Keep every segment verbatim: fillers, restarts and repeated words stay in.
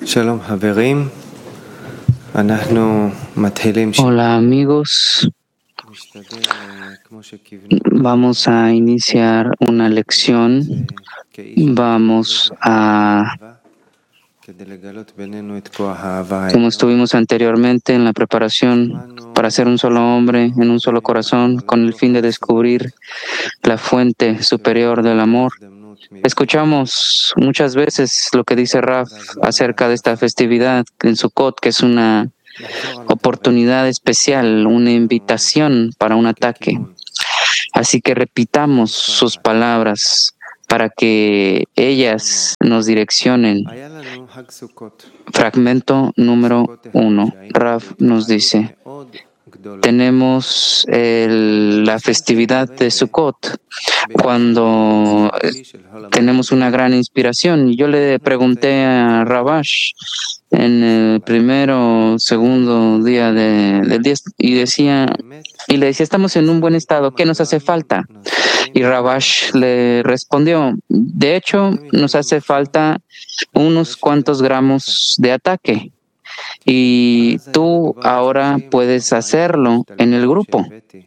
Shalom, Haverim. אנחנו מתחילים. Hola amigos, vamos a iniciar una lección, vamos a, como estuvimos anteriormente en la preparación, para ser un solo hombre en un solo corazón, con el fin de descubrir la fuente superior del amor. Escuchamos muchas veces lo que dice Raf acerca de esta festividad en Sukkot, que es una oportunidad especial, una invitación para un ataque. Así que repitamos sus palabras para que ellas nos direccionen. Fragmento número uno. Raf nos dice: tenemos el, la festividad de Sukkot, cuando tenemos una gran inspiración. Y yo le pregunté a Rabash en el primero, segundo día de, del día, y decía, y le decía, estamos en un buen estado, ¿qué nos hace falta? Y Rabash le respondió, de hecho, nos hace falta unos cuantos gramos de ataque. Y tú ahora puedes hacerlo en el grupo.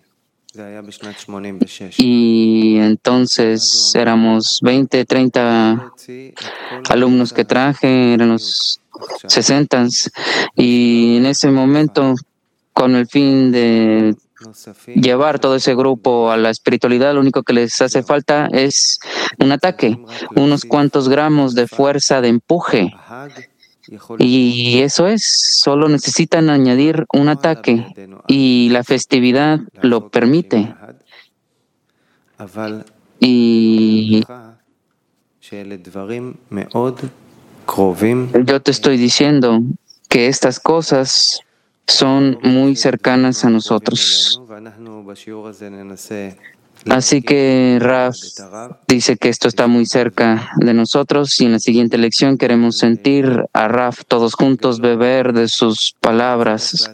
Y entonces éramos veinte, treinta alumnos que traje, eran los sesentas, y en ese momento, con el fin de llevar todo ese grupo a la espiritualidad, lo único que les hace falta es un ataque, unos cuantos gramos de fuerza de empuje. Y eso es, solo necesitan añadir un ataque y la festividad lo permite. Y yo te estoy diciendo que estas cosas son muy cercanas a nosotros. Así que Raf dice que esto está muy cerca de nosotros, y en la siguiente lección queremos sentir a Raf todos juntos beber de sus palabras,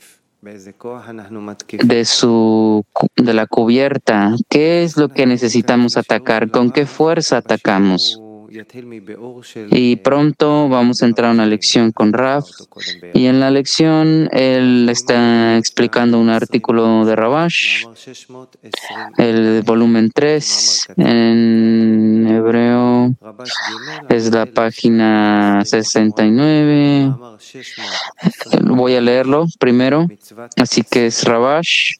de su de la cubierta. ¿Qué es lo que necesitamos atacar? ¿Con qué fuerza atacamos? Y pronto vamos a entrar a una lección con Raf, y en la lección él está explicando un artículo de Rabash, el volumen tres, en hebreo es la página sesenta y nueve. Voy a leerlo primero, así que es Rabash.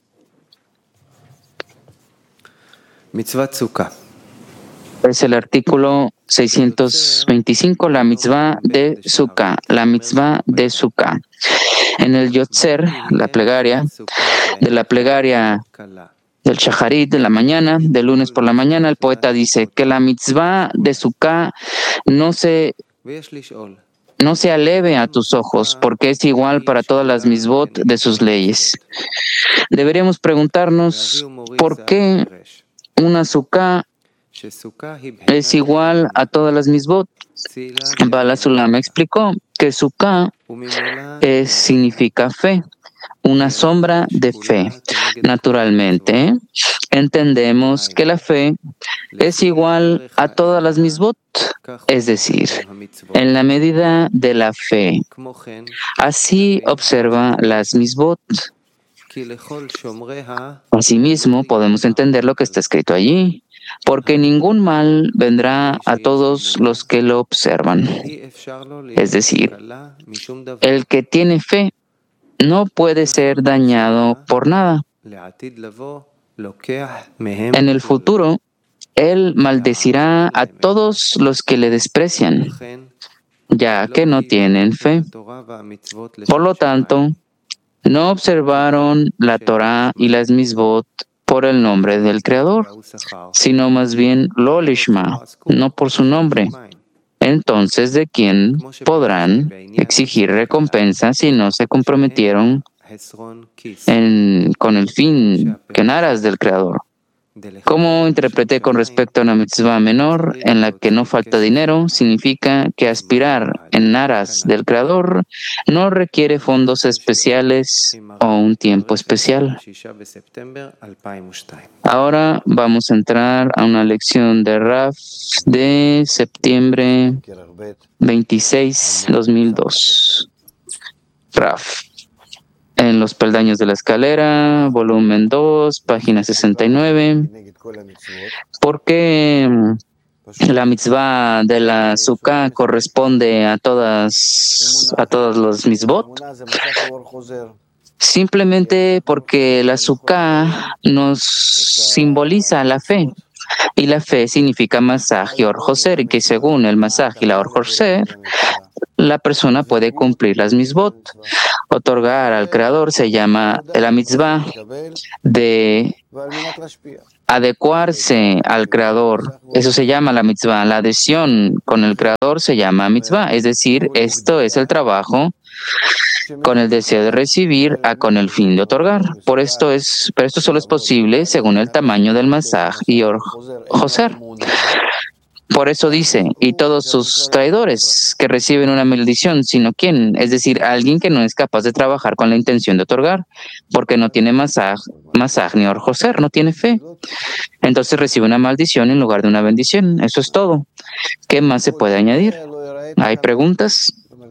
Es el artículo seiscientos veinticinco, la mitzvah de Sukkah, la mitzvah de Sukkah. En el Yotzer, la plegaria, de la plegaria del Shacharit de la mañana, del lunes por la mañana, el poeta dice que la mitzvah de Sukkah no se, no se aleve a tus ojos, porque es igual para todas las mitzvot de sus leyes. Deberíamos preguntarnos por qué una Sukkah es igual a todas las mitzvot. Bala Sulam explicó que Sukkah es, significa fe, una sombra de fe. Naturalmente, entendemos que la fe es igual a todas las mitzvot, es decir, en la medida de la fe. Así observa las mitzvot. Asimismo, podemos entender lo que está escrito allí, porque ningún mal vendrá a todos los que lo observan. Es decir, el que tiene fe no puede ser dañado por nada. En el futuro, él maldecirá a todos los que le desprecian, ya que no tienen fe. Por lo tanto, no observaron la Torah y las mitzvot por el nombre del Creador, sino más bien lo lishma, no por su nombre. Entonces, ¿de quién podrán exigir recompensa si no se comprometieron en, con el fin, que en aras del Creador? Como interpreté con respecto a una mitzvah menor en la que no falta dinero, significa que aspirar en aras del Creador no requiere fondos especiales o un tiempo especial. Ahora vamos a entrar a una lección de Raf de septiembre veintiséis, dos mil dos. Raf. En los peldaños de la escalera, volumen dos, página sesenta y nueve. ¿Por qué la mitzvah de la Sukkah corresponde a todas, a todos los mitzvot? Simplemente porque la Sukkah nos simboliza la fe. Y la fe significa Masaj y Or Joser, y que según el Masaj y la Or Joser, la persona puede cumplir las mitzvot. Otorgar al Creador se llama la mitzvah de adecuarse al Creador. Eso se llama la mitzvah. La adhesión con el Creador se llama mitzvah. Es decir, esto es el trabajo con el deseo de recibir a con el fin de otorgar. Por esto es, pero esto solo es posible según el tamaño del Masaj y Or Joser. Por eso dice, y todos sus traidores que reciben una maldición, sino quién, es decir, alguien que no es capaz de trabajar con la intención de otorgar, porque no tiene Masaj, Masaj ni Or Joser, no tiene fe. Entonces recibe una maldición en lugar de una bendición. Eso es todo. ¿Qué más se puede añadir? ¿Hay preguntas?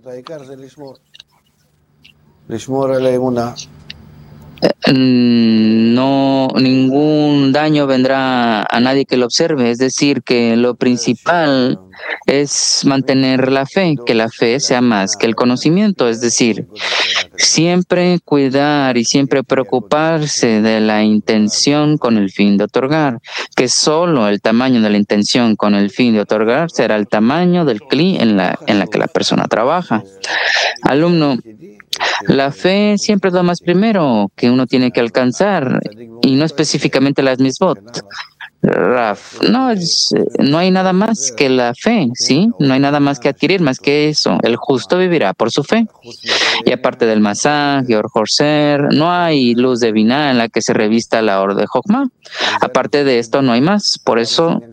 No, ningún daño vendrá a nadie que lo observe. Es decir, que lo principal es mantener la fe, que la fe sea más que el conocimiento. Es decir, siempre cuidar y siempre preocuparse de la intención con el fin de otorgar, que solo el tamaño de la intención con el fin de otorgar será el tamaño del cli en la, en la que la persona trabaja. Alumno, la fe siempre es lo más primero que uno tiene que alcanzar y no específicamente las mitzvot. Raf, no, es, no hay nada más que la fe, ¿sí? No hay nada más que adquirir, más que eso. El justo vivirá por su fe. Y aparte del Masaj y Or Joser, no hay luz de Binah en la que se revista la Or de Jochma. Aparte de esto, no hay más. Por eso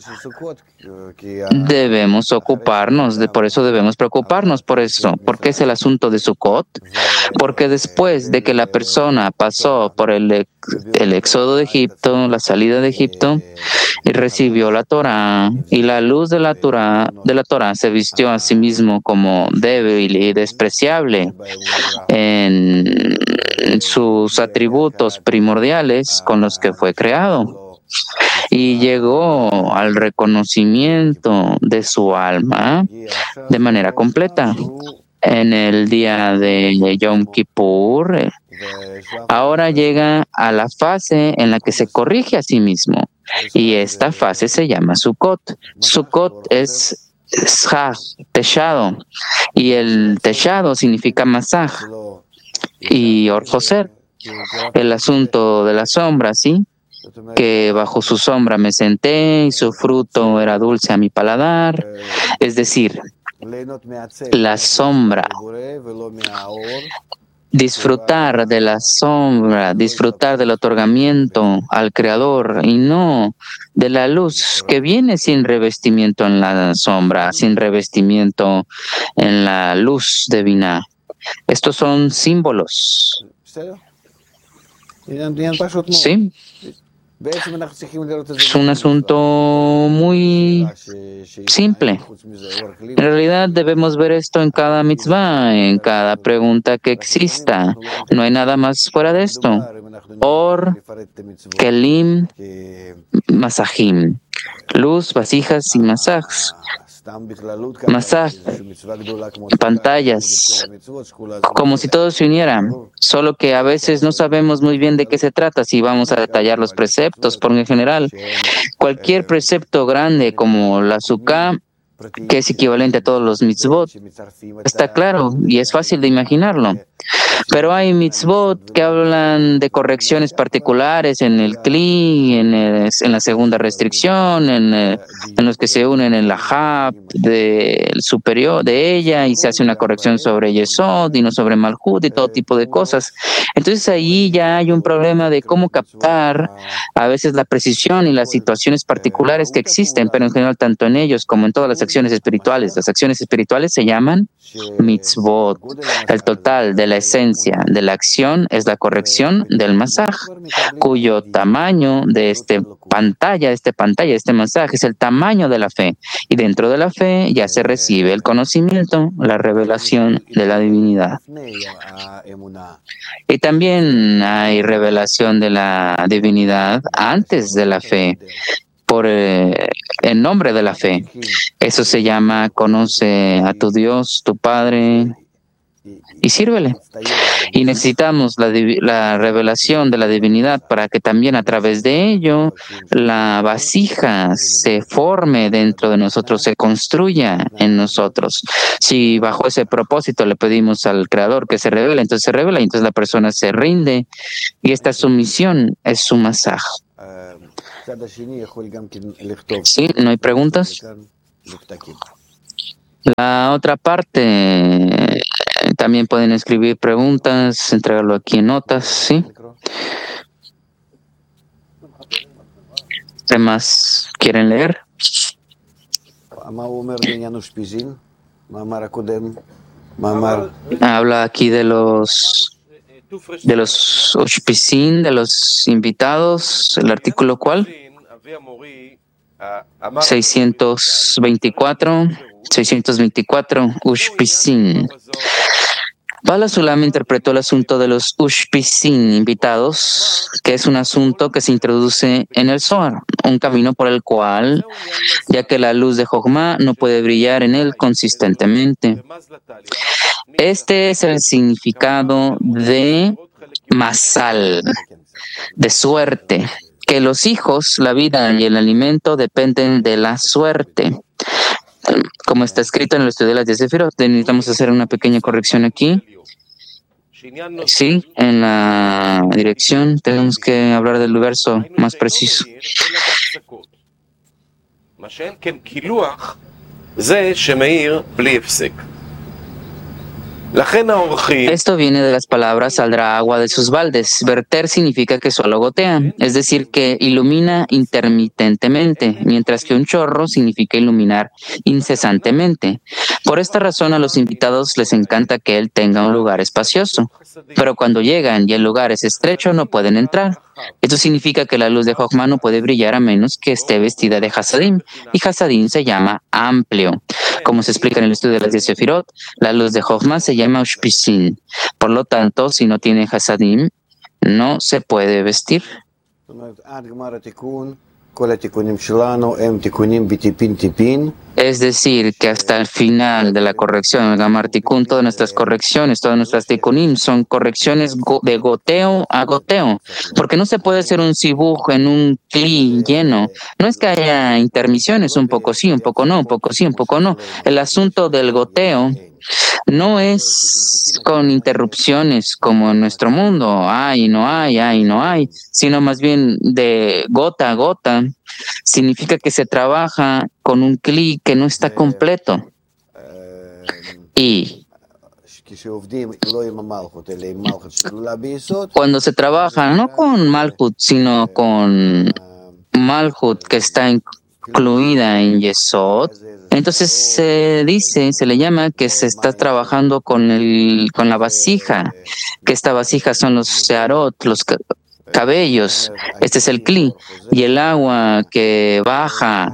debemos ocuparnos, de, por eso debemos preocuparnos por eso. ¿Por qué es el asunto de Sukkot? Porque después de que la persona pasó por el, el éxodo de Egipto, la salida de Egipto, y recibió la Torah, y la luz de la Torah, de la Torah se vistió a sí mismo como débil y despreciable en sus atributos primordiales con los que fue creado. Y llegó al reconocimiento de su alma de manera completa. En el día de Yom Kippur, ahora llega a la fase en la que se corrige a sí mismo. Y esta fase se llama Sukkot. Sukkot es Shach, techado. Y el techado significa Masaj. Y Or Joser, el asunto de la sombra, ¿sí? Que bajo su sombra me senté y su fruto era dulce a mi paladar. Es decir, la sombra, disfrutar de la sombra, disfrutar del otorgamiento al Creador y no de la luz que viene sin revestimiento en la sombra, sin revestimiento en la luz divina. Estos son símbolos. Sí. Es un asunto muy simple. En realidad debemos ver esto en cada mitzvah, en cada pregunta que exista. No hay nada más fuera de esto. Or, kelim, masajim. Luz, vasijas y masajs. Masaj, pantallas, como si todo se uniera, solo que a veces no sabemos muy bien de qué se trata si vamos a detallar los preceptos, porque en general cualquier precepto grande como la Sukkah, que es equivalente a todos los mitzvot, está claro y es fácil de imaginarlo. Pero hay mitzvot que hablan de correcciones particulares en el Kli, en, el- en la segunda restricción, en, eh, en los que se unen en la Hab del superior de ella y se hace una corrección sobre Yesod y no sobre Malhut y todo tipo de cosas. Entonces ahí ya hay un problema de cómo captar a veces la precisión y las situaciones particulares que existen, pero en general tanto en ellos como en todas las acciones espirituales. Las acciones espirituales se llaman mitzvot. El total de la esencia de la acción es la corrección del masaj, cuyo tamaño de este pantalla, este pantalla, este mensaje es el tamaño de la fe. Y dentro de la fe ya se recibe el conocimiento, la revelación de la divinidad. Y también hay revelación de la divinidad antes de la fe, por eh, el nombre de la fe. Eso se llama conoce a tu Dios, tu Padre, y sírvele. Y necesitamos la, la revelación de la divinidad para que también a través de ello la vasija se forme dentro de nosotros, se construya en nosotros. Si bajo ese propósito le pedimos al Creador que se revele, entonces se revela y entonces la persona se rinde y esta sumisión es su masaj. ¿Sí? ¿No hay preguntas? La otra parte, también pueden escribir preguntas, entregarlo aquí en notas, ¿sí? ¿Qué más quieren leer? Habla aquí de los de los Ushpisin, de los invitados. ¿El artículo cuál? seiscientos veinticuatro. seiscientos veinticuatro, Ushpisin. Bala Sulam interpretó el asunto de los Ushpisin invitados, que es un asunto que se introduce en el Zohar, un camino por el cual, ya que la luz de Jochma no puede brillar en él consistentemente. Este es el significado de Masal, de suerte, que los hijos, la vida y el alimento dependen de la suerte. Como está escrito en el estudio de las diez Sefirot, necesitamos hacer una pequeña corrección aquí. Sí, en la dirección tenemos que hablar del verso más preciso. Esto viene de las palabras saldrá agua de sus baldes. Verter significa que solo gotea, es decir, que ilumina intermitentemente, mientras que un chorro significa iluminar incesantemente. Por esta razón a los invitados les encanta que él tenga un lugar espacioso, pero cuando llegan y el lugar es estrecho no pueden entrar. Esto significa que la luz de Jochma no puede brillar a menos que esté vestida de Hasadim, y Hasadim se llama amplio. Como se explica en el estudio de las diez Sefirot, la luz de Jochma se llama Ushpisin. Por lo tanto, si no tiene Hasadim, no se puede vestir. Es decir, que hasta el final de la corrección, el Gamar Tikkun, todas nuestras correcciones, todas nuestras Tikkunim son correcciones de goteo a goteo, porque no se puede hacer un sibuj en un cli lleno. No es que haya intermisiones, un poco sí, un poco no, un poco sí, un poco no. El asunto del goteo no es con interrupciones como en nuestro mundo, hay, no hay, hay, no hay, sino más bien de gota a gota. Significa que se trabaja con un clic que no está completo. Y cuando se trabaja no con Malhut, sino con Malhut que está incluida en Yesod, entonces se dice, se le llama que se está trabajando con el, con la vasija, que esta vasija son los searot, los cabellos, este es el kli, y el agua que baja,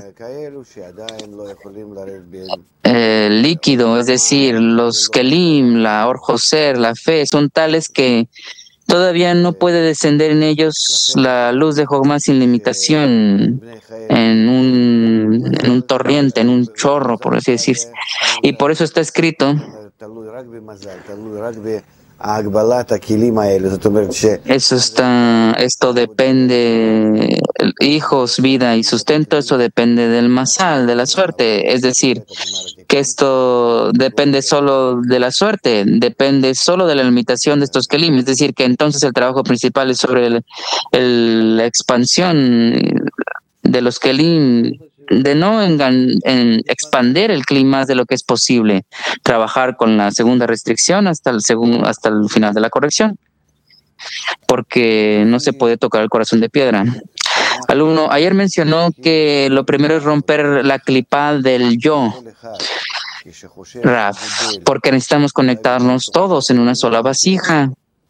el líquido, es decir, los kelim, la orjoser, la fe, son tales que todavía no puede descender en ellos la luz de Jochma sin limitación, en un, en un torrente, en un chorro, por así decirse. Y por eso está escrito Eso está, esto depende, hijos, vida y sustento, eso depende del masal, de la suerte. Es decir, que esto depende solo de la suerte, depende solo de la limitación de estos kelim. Es decir, que entonces el trabajo principal es sobre el, el, la expansión de los kelim, de no engan, en expandir el clima más de lo que es posible, trabajar con la segunda restricción hasta el, segundo, hasta el final de la corrección, porque no se puede tocar el corazón de piedra. Alumno, ayer mencionó que lo primero es romper la clipa del yo, Raf, porque necesitamos conectarnos todos en una sola vasija.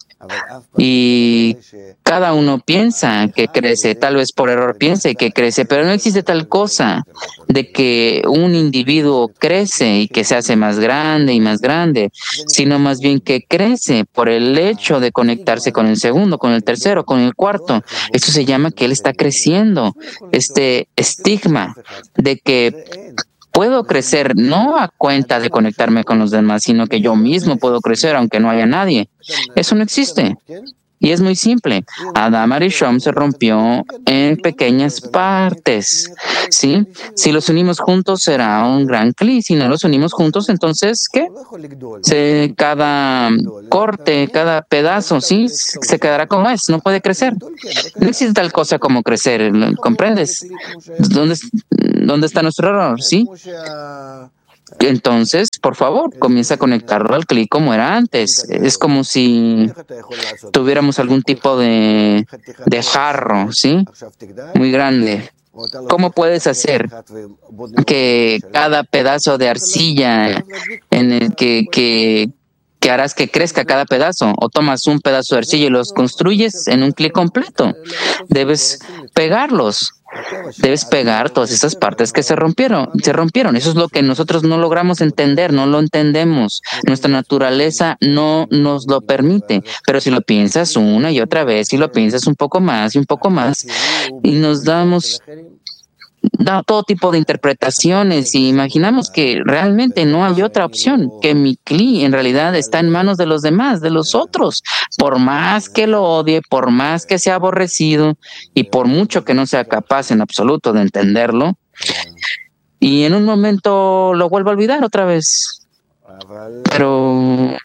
Y cada uno piensa que crece, tal vez por error piense que crece, pero no existe tal cosa de que un individuo crece y que se hace más grande y más grande, sino más bien que crece por el hecho de conectarse con el segundo, con el tercero, con el cuarto. Esto se llama que él está creciendo, este estigma de que puedo crecer no a cuenta de conectarme con los demás, sino que yo mismo puedo crecer aunque no haya nadie. Eso no existe. Y es muy simple. Adam Arishon se rompió en pequeñas partes, ¿sí? Si los unimos juntos será un gran cli. Si no los unimos juntos, entonces, ¿qué? Se, cada corte, cada pedazo, ¿sí? Se quedará como es. No puede crecer. No existe tal cosa como crecer. ¿Comprendes? ¿Dónde, dónde está nuestro error? ¿Sí? Entonces, por favor, comienza a conectarlo al clic como era antes. Es como si tuviéramos algún tipo de, de jarro, ¿sí? Muy grande. ¿Cómo puedes hacer que cada pedazo de arcilla en el que, que, que harás que crezca cada pedazo? O tomas un pedazo de arcilla y los construyes en un clic completo. Debes pegarlos. Debes pegar todas esas partes que se rompieron, se rompieron. Eso es lo que nosotros no logramos entender, no lo entendemos. Nuestra naturaleza no nos lo permite. Pero si lo piensas una y otra vez, si lo piensas un poco más y un poco más, y nos damos da todo tipo de interpretaciones y imaginamos que realmente no hay otra opción, que mi cli en realidad está en manos de los demás, de los otros, por más que lo odie, por más que sea aborrecido y por mucho que no sea capaz en absoluto de entenderlo, y en un momento lo vuelvo a olvidar otra vez. Pero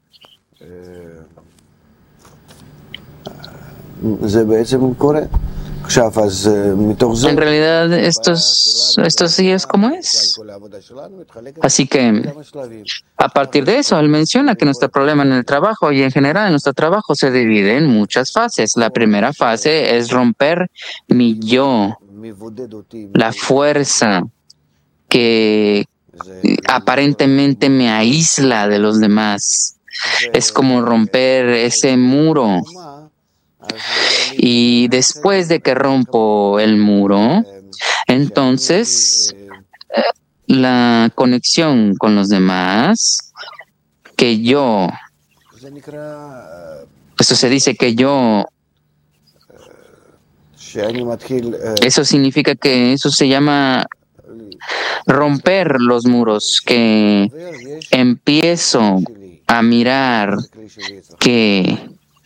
en realidad esto, es, esto sí es como es. Así que a partir de eso, él menciona que nuestro problema en el trabajo y en general en nuestro trabajo se divide en muchas fases. La primera fase es romper mi yo, la fuerza que aparentemente me aísla de los demás. Es como romper ese muro. Y después de que rompo el muro, entonces la conexión con los demás, que yo, eso se dice que yo, eso significa que eso se llama romper los muros, que empiezo a mirar que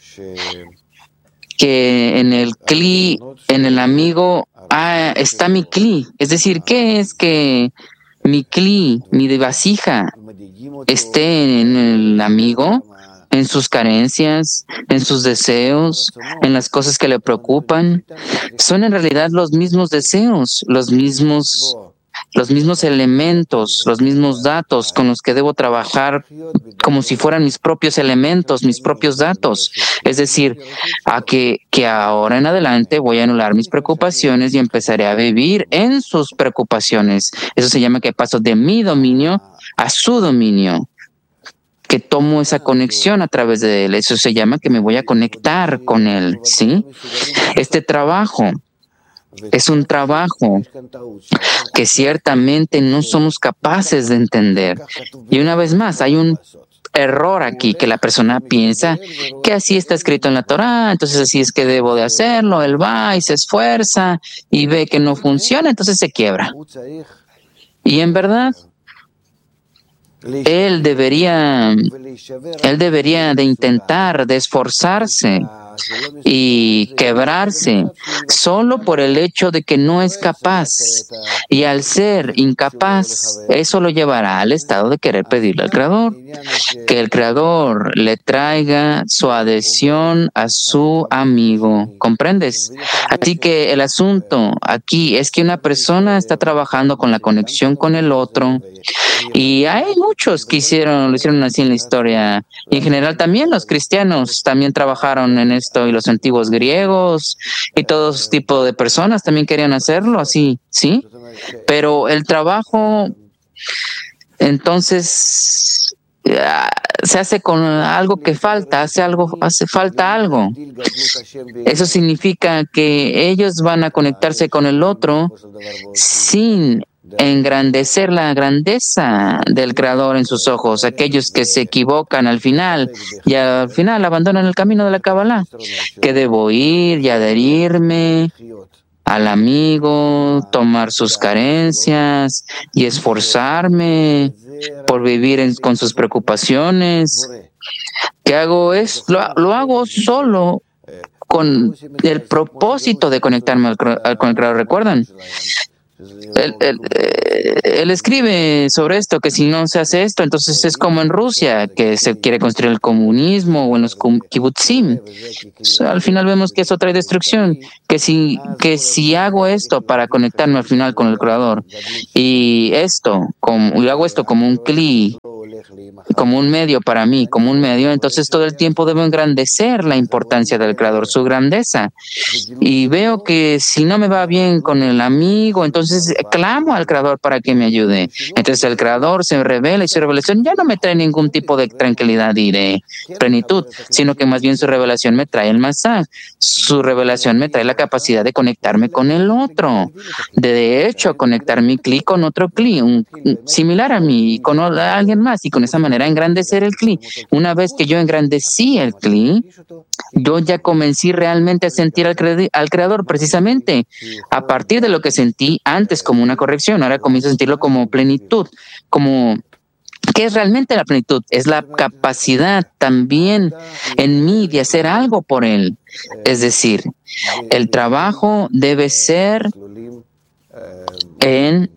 que en el cli, en el amigo, ah, está mi cli. Es decir, ¿qué es que mi cli, mi vasija, esté en el amigo, en sus carencias, en sus deseos, en las cosas que le preocupan? Son en realidad los mismos deseos, los mismos los mismos elementos, los mismos datos con los que debo trabajar como si fueran mis propios elementos, mis propios datos. Es decir, a que, que ahora en adelante voy a anular mis preocupaciones y empezaré a vivir en sus preocupaciones. Eso se llama que paso de mi dominio a su dominio, que tomo esa conexión a través de él. Eso se llama que me voy a conectar con él, ¿sí? Este trabajo es un trabajo que ciertamente no somos capaces de entender. Y una vez más, hay un error aquí, que la persona piensa que así está escrito en la Torá, entonces así es que debo de hacerlo. Él va y se esfuerza y ve que no funciona, entonces se quiebra. Y en verdad, él debería, él debería de intentar, de esforzarse y quebrarse solo por el hecho de que no es capaz. Y al ser incapaz, eso lo llevará al estado de querer pedirle al Creador que el Creador le traiga su adhesión a su amigo. ¿Comprendes? Así que el asunto aquí es que una persona está trabajando con la conexión con el otro. Y hay muchos que hicieron, lo hicieron así en la historia. Y en general también los cristianos también trabajaron en esto, y los antiguos griegos y todo tipo de personas también querían hacerlo así, ¿sí? Pero el trabajo, entonces, ya, se hace con algo que falta, hace algo, hace falta algo. Eso significa que ellos van a conectarse con el otro sin engrandecer la grandeza del Creador en sus ojos. Aquellos que se equivocan al final y al final abandonan el camino de la Kabbalah, que debo ir y adherirme al amigo, tomar sus carencias y esforzarme por vivir en, con sus preocupaciones. ¿Qué hago? Es, lo, lo hago solo con el propósito de conectarme al, al, con el Creador. ¿Recuerdan? Él, él, él escribe sobre esto, que si no se hace esto, entonces es como en Rusia, que se quiere construir el comunismo, o en los kibutzim. Al final vemos que eso trae destrucción, que si, que si hago esto para conectarme al final con el Creador, y esto, como, y hago esto como un cli, como un medio para mí, como un medio, entonces todo el tiempo debo engrandecer la importancia del Creador, su grandeza. Y veo que si no me va bien con el amigo, entonces clamo al Creador para que me ayude. Entonces el Creador se revela, y su revelación ya no me trae ningún tipo de tranquilidad y de plenitud, sino que más bien su revelación me trae el masaj. Su revelación me trae la capacidad de conectarme con el otro. De, de hecho, conectar mi cli con otro cli, un, similar a mí, con alguien más, y con esa manera engrandecer el cli. Una vez que yo engrandecí el cli, yo ya comencé realmente a sentir al, cre al Creador, precisamente a partir de lo que sentí antes como una corrección. Ahora comienzo a sentirlo como plenitud, como... ¿Qué es realmente la plenitud? Es la capacidad también en mí de hacer algo por Él. Es decir, el trabajo debe ser en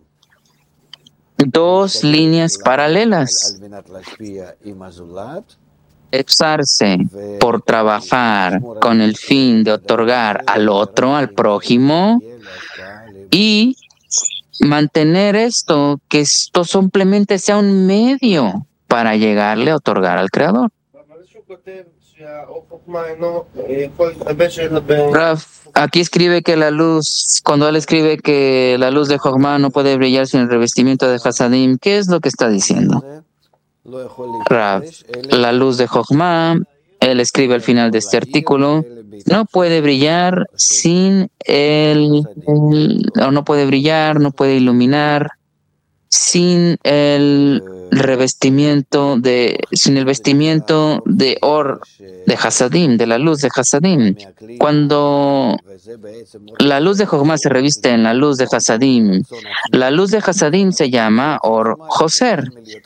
dos líneas paralelas. Esforzarse por trabajar con el fin de otorgar al otro, al prójimo, y mantener esto, que esto simplemente sea un medio para llegarle a otorgar al Creador. Raf, aquí escribe que la luz, cuando él escribe que la luz de Jochma no puede brillar sin el revestimiento de Hasadim, ¿qué es lo que está diciendo? Raf, la luz de Jochma, él escribe al final de este artículo, no puede brillar sin el, el, o no puede brillar, no puede iluminar sin el revestimiento de, sin el vestimiento de Or, de Hasadim, de la luz de Hasadim. Cuando la luz de Jochma se reviste en la luz de Hasadim, la luz de Hasadim se llama Or Joser,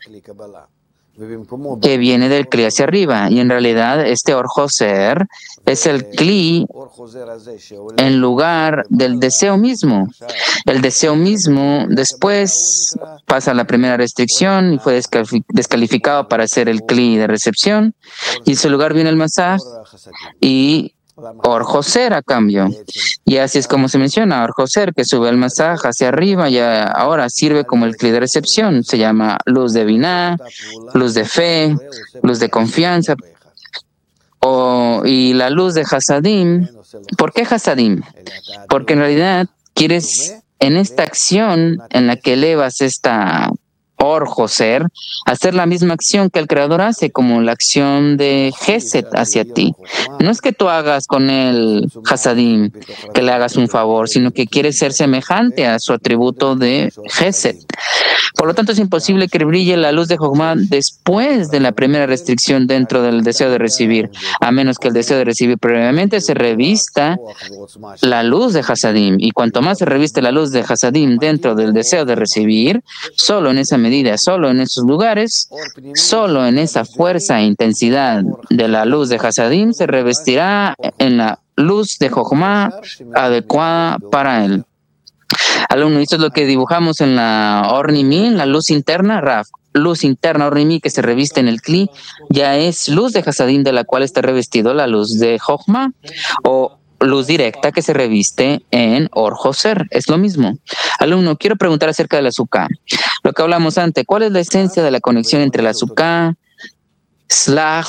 que viene del Kli hacia arriba, y en realidad este Or Joser es el Kli en lugar del deseo mismo. El deseo mismo después pasa a la primera restricción y fue descalificado para ser el Kli de recepción, y en su lugar viene el masaj y Or Joser a cambio. Y así es como se menciona, Or Joser, que sube el masaj hacia arriba y ahora sirve como el Kli de recepción. Se llama luz de Binah, luz de fe, luz de confianza. O, y la luz de Hasadim. ¿Por qué Hasadim? Porque en realidad quieres, en esta acción en la que elevas esta Or Joser, hacer la misma acción que el Creador hace, como la acción de Gesed hacia ti. No es que tú hagas con el Hasadim, que le hagas un favor, sino que quieres ser semejante a su atributo de Gesed. Por lo tanto, es imposible que brille la luz de Jochma después de la primera restricción dentro del deseo de recibir, a menos que el deseo de recibir previamente se revista la luz de Hasadim. Y cuanto más se reviste la luz de Hasadim dentro del deseo de recibir, solo en esa medida medida solo en esos lugares, solo en esa fuerza e intensidad de la luz de Hasadim se revestirá en la luz de Jochma adecuada para él. Alumno, esto es lo que dibujamos en la Ornimi, la luz interna, Raf. Luz interna Ornimi que se reviste en el Kli, ya es luz de Hasadim de la cual está revestido la luz de Jochma, o luz directa que se reviste en Or Joser. Es lo mismo. Alumno, quiero preguntar acerca de la Sukkah. Lo que hablamos antes, ¿cuál es la esencia de la conexión entre la Sukkah, Slach,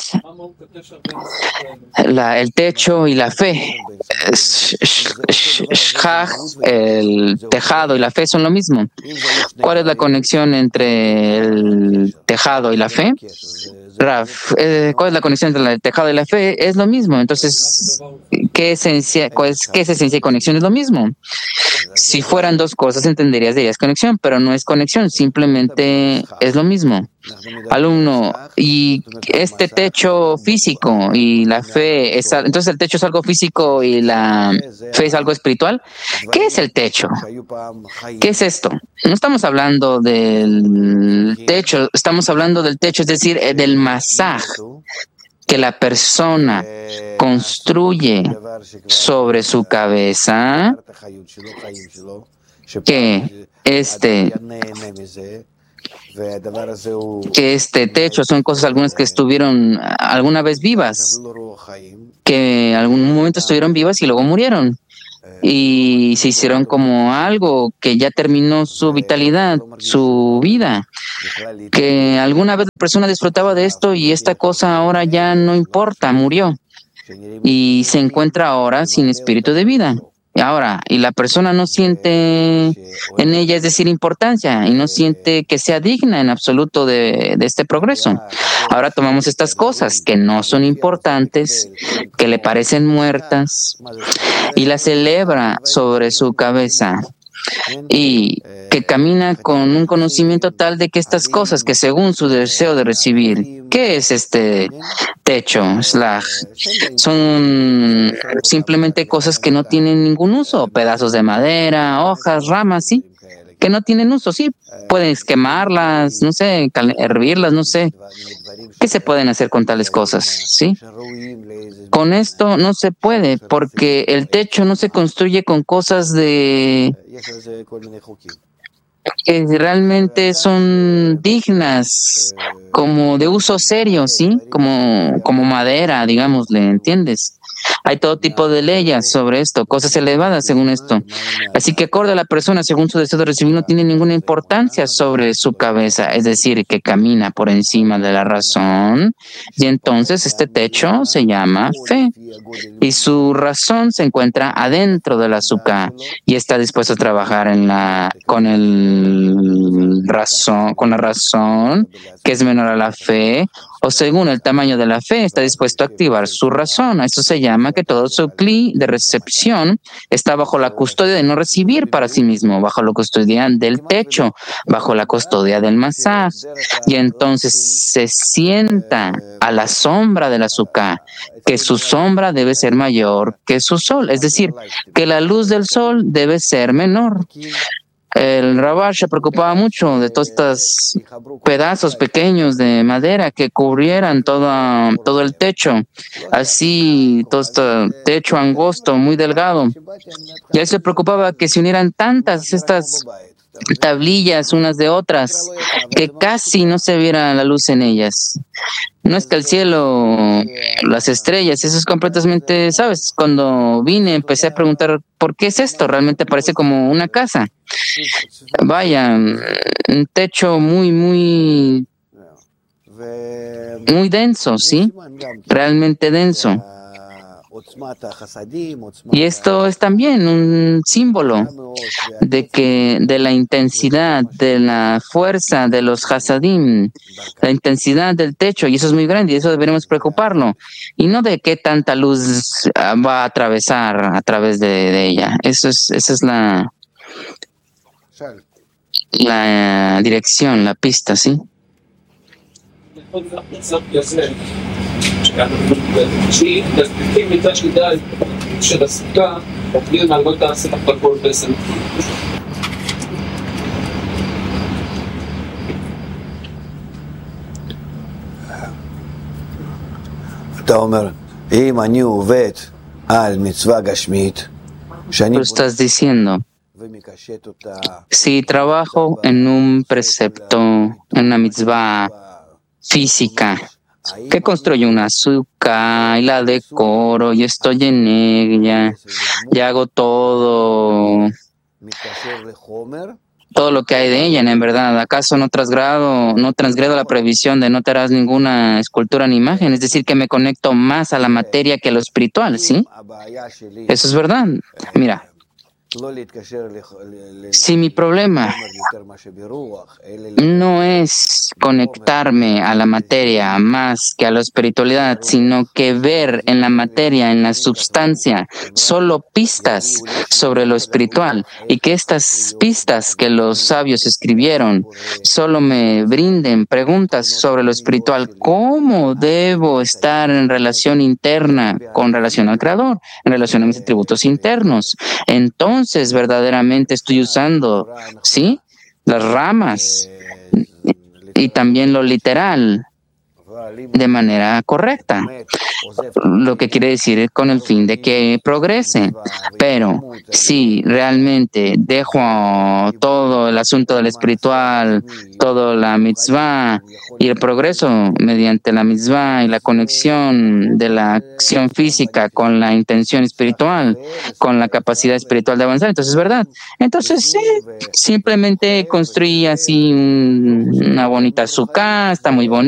la, el techo y la fe? Shach, el tejado y la fe son lo mismo. ¿Cuál es la conexión entre el tejado y la fe? Raf, eh, ¿cuál es la conexión entre el tejado y la fe? Es lo mismo. Entonces, ¿qué esencia, cuál es, ¿qué es esencia y conexión? Es lo mismo. Si fueran dos cosas, entenderías de ellas conexión, pero no es conexión, simplemente es lo mismo. Alumno, y este techo físico y la fe, es, entonces el techo es algo físico y la fe es algo espiritual. ¿Qué es el techo? ¿Qué es esto? No estamos hablando del techo, estamos hablando del techo, es decir, del masaj que la persona construye sobre su cabeza, que este que este techo son cosas algunas que estuvieron alguna vez vivas, que en algún momento estuvieron vivas y luego murieron y se hicieron como algo que ya terminó su vitalidad, su vida, que alguna vez la persona disfrutaba de esto y esta cosa ahora ya no importa, murió y se encuentra ahora sin espíritu de vida. Ahora, y la persona no siente en ella, es decir, importancia, y no siente que sea digna en absoluto de, de este progreso. Ahora tomamos estas cosas que no son importantes, que le parecen muertas, y las celebra sobre su cabeza, y que camina con un conocimiento tal de que estas cosas que según su deseo de recibir, ¿qué es este techo? Slach, son simplemente cosas que no tienen ningún uso, pedazos de madera, hojas, ramas, sí, que no tienen uso, sí, puedes quemarlas, no sé, hervirlas, no sé. ¿Qué se pueden hacer con tales cosas? ¿Sí? Con esto no se puede, porque el techo no se construye con cosas de que realmente son dignas, como de uso serio, ¿sí? Como, como madera, digámosle, ¿entiendes? Hay todo tipo de leyes sobre esto, cosas elevadas según esto. Así que acorde a la persona según su deseo de recibir no tiene ninguna importancia sobre su cabeza, es decir, que camina por encima de la razón. Y entonces este techo se llama fe. Y su razón se encuentra adentro de la azúcar y está dispuesto a trabajar en la, con, el razón, con la razón que es menor a la fe, o según el tamaño de la fe, está dispuesto a activar su razón. Eso se llama que todo su cli de recepción está bajo la custodia de no recibir para sí mismo, bajo la custodia del techo, bajo la custodia del masaj. Y entonces se sienta a la sombra del azúcar, que su sombra debe ser mayor que su sol, es decir, que la luz del sol debe ser menor. El Rabash se preocupaba mucho de todos estos pedazos pequeños de madera que cubrieran todo, todo el techo, así todo este techo angosto, muy delgado. Y él se preocupaba que se unieran tantas estas tablillas unas de otras que casi no se viera la luz en ellas. No es que el cielo, las estrellas, eso es completamente, ¿sabes? Cuando vine empecé a preguntar, ¿por qué es esto? Realmente parece como una casa. Vaya, un techo muy, muy, muy denso, ¿sí? Realmente denso. Y esto es también un símbolo de que de la intensidad, de la fuerza de los hasadim, la intensidad del techo, y eso es muy grande, y eso deberíamos preocuparlo, y no de qué tanta luz va a atravesar a través de, de ella. Eso es, esa es la, la dirección, la pista, ¿sí? שהיא תספיקים מצד שליטה של הספקה, עובדים על לא תעשה הכל בעצם. Tú estás diciendo, si trabajo en un precepto, en una mitzvah física, que construyo una azúcar y la decoro y estoy en ella y hago todo, todo lo que hay de ella, en verdad, ¿acaso no transgrado, no transgredo la prohibición de no te harás ninguna escultura ni imagen? Es decir, que me conecto más a la materia que a lo espiritual, ¿sí? Eso es verdad. Mira, si mi problema no es conectarme a la materia más que a la espiritualidad, sino que ver en la materia, en la substancia, solo pistas sobre lo espiritual, y que estas pistas que los sabios escribieron solo me brinden preguntas sobre lo espiritual, ¿cómo debo estar en relación interna con relación al Creador, en relación a mis atributos internos? Entonces, Entonces verdaderamente estoy usando, ¿sí?, las ramas y también lo literal de manera correcta, lo que quiere decir con el fin de que progrese. Pero si realmente dejo todo el asunto del espiritual, toda la mitzvah y el progreso mediante la mitzvah y la conexión de la acción física con la intención espiritual, con la capacidad espiritual de avanzar, entonces es verdad. Entonces sí, simplemente construí así un, una bonita azúcar, está muy bonita.